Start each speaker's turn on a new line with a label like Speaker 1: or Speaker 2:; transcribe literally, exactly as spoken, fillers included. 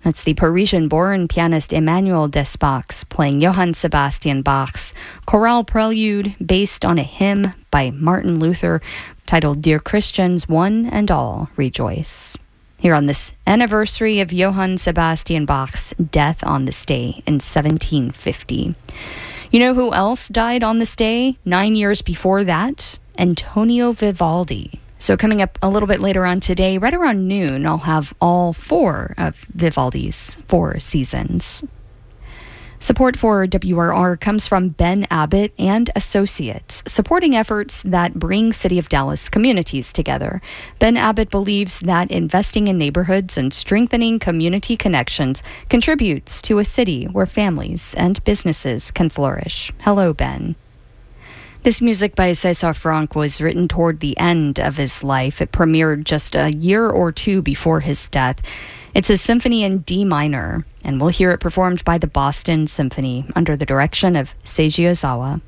Speaker 1: That's the Parisian-born pianist Emmanuel Despax playing Johann Sebastian Bach's chorale prelude based on a hymn by Martin Luther titled Dear Christians, One and All Rejoice. Here on this anniversary of Johann Sebastian Bach's death on this day in seventeen fifty. You know who else died on this day nine years before that? Antonio Vivaldi. So coming up a little bit later on today, right around noon, I'll have all four of Vivaldi's four seasons. Support for W R R comes from Ben Abbott and Associates, supporting efforts that bring City of Dallas communities together. Ben Abbott believes that investing in neighborhoods and strengthening community connections contributes to a city where families and businesses can flourish. Hello, Ben. This music by César Franck was written toward the end of his life. It premiered just a year or two before his death. It's a symphony in D minor, and we'll hear it performed by the Boston Symphony under the direction of Seiji Ozawa.